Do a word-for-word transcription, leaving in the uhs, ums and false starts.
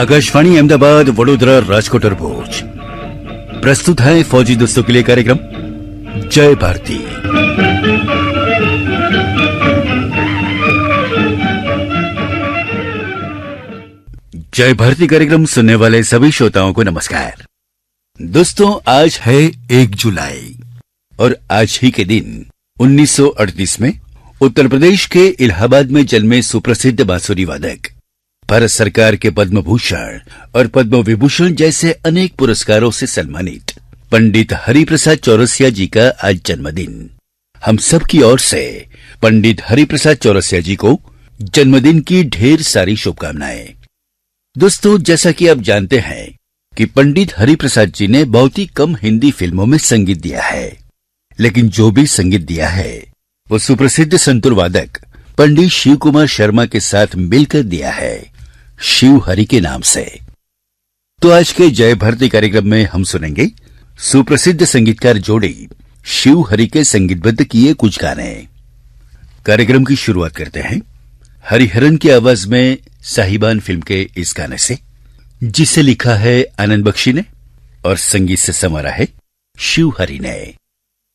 आकाशवाणी अहमदाबाद, वडोदरा, राजकोट और भुज प्रस्तुत है फौजी दोस्तों के लिए कार्यक्रम जय भारती। जय भारती कार्यक्रम सुनने वाले सभी श्रोताओं को नमस्कार। दोस्तों, आज है एक जुलाई और आज ही के दिन उन्नीस सौ अड़तीस में उत्तर प्रदेश के इलाहाबाद में जन्मे सुप्रसिद्ध बांसुरी वादक, भारत सरकार के पद्म भूषण और पद्म विभूषण जैसे अनेक पुरस्कारों से सम्मानित पंडित हरिप्रसाद चौरसिया जी का आज जन्मदिन। हम सब की ओर से पंडित हरिप्रसाद चौरसिया जी को जन्मदिन की ढेर सारी शुभकामनाएं। दोस्तों, जैसा कि आप जानते हैं कि पंडित हरिप्रसाद जी ने बहुत ही कम हिंदी फिल्मों में संगीत दिया है, लेकिन जो भी संगीत दिया है वो सुप्रसिद्ध संतूर वादक पंडित शिव कुमार शर्मा के साथ मिलकर दिया है, शिव हरि के नाम से। तो आज के जय भारती कार्यक्रम में हम सुनेंगे सुप्रसिद्ध संगीतकार जोड़ी शिव हरि के संगीतबद्ध किए कुछ गाने। कार्यक्रम की शुरुआत करते हैं हरिहरन की आवाज में साहिबान फिल्म के इस गाने से, जिसे लिखा है आनंद बख्शी ने और संगीत से संवारा है शिव हरि ने।